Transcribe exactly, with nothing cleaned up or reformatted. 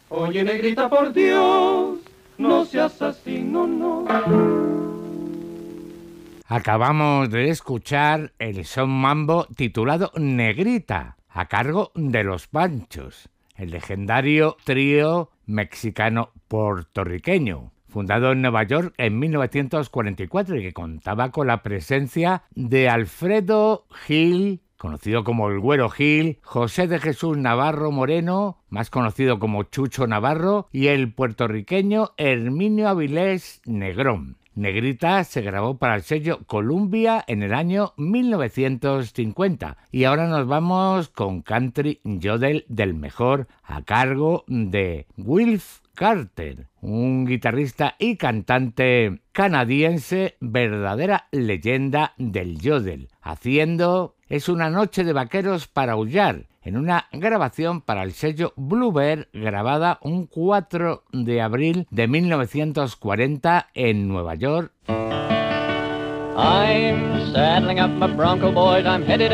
Oye, negrita, por Dios, no seas así, no, no. Acabamos de escuchar el son mambo titulado Negrita, a cargo de Los Panchos, el legendario trío mexicano-puertorriqueño, fundado en Nueva York en mil novecientos cuarenta y cuatro y que contaba con la presencia de Alfredo Gil, conocido como el Güero Gil, José de Jesús Navarro Moreno, más conocido como Chucho Navarro, y el puertorriqueño Herminio Avilés Negrón. Negrita se grabó para el sello Columbia en el año mil novecientos cincuenta y ahora nos vamos con Country Yodel del mejor a cargo de Wilf Carter, un guitarrista y cantante canadiense, verdadera leyenda del yodel, haciendo Es una noche de vaqueros para aullar, en una grabación para el sello Bluebird grabada un cuatro de abril de mil novecientos cuarenta en Nueva York. I'm saddling up my bronco, boys, I'm headed